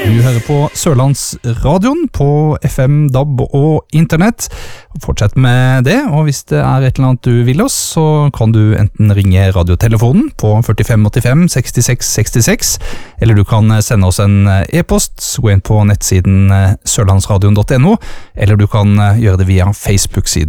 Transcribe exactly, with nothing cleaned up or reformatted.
Du hører på Sørlandsradioen på F M, D A B og internett. Fortsett med det, og hvis det er et eller annet du vil oss, så kan du enten ringe radiotelefonen på førtifem åttifem sekstiseks sekstiseks, eller du kan sende oss en e-post, gå inn på nettsiden sørlandsradion punktum no, eller du kan gjøre det via Facebook-siden